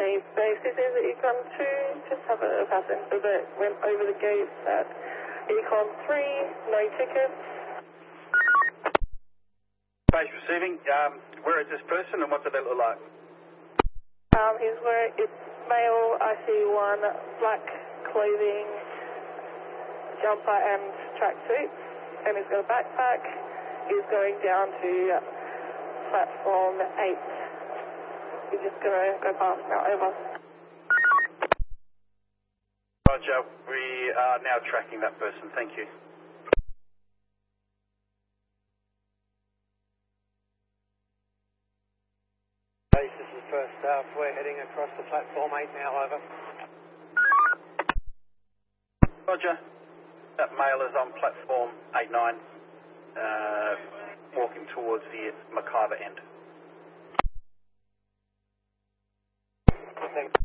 Save bases in the Econ 2, just have a passenger that went over the gates at Econ 3, no tickets. Base receiving, where is this person and what do they look like? He's wearing, it's male, IC1, black clothing, jumper and tracksuit, and he's got a backpack. He's going down to platform 8. We're just going to go past now, over. Roger, we are now tracking that person, thank you. Base, this is first staff, we're heading across to platform 8 now, over. Roger, that male is on platform 8-9, walking towards the Macarthur end. Thanks.